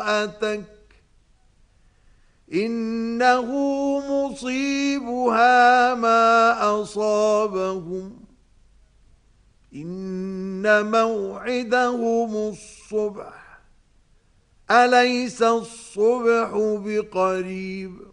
امرأتك إنه مصيبها ما أصابهم إن موعدهم الصبح أليس الصبح بقريب